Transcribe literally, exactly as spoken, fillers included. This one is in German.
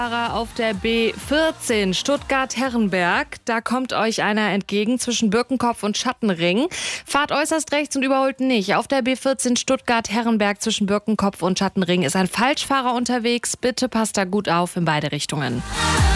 Auf der B vierzehn Stuttgart-Herrenberg, da kommt euch einer entgegen zwischen Birkenkopf und Schattenring. Fahrt äußerst rechts und überholt nicht. Auf der B vierzehn Stuttgart-Herrenberg zwischen Birkenkopf und Schattenring ist ein Falschfahrer unterwegs. Bitte passt da gut auf in beide Richtungen.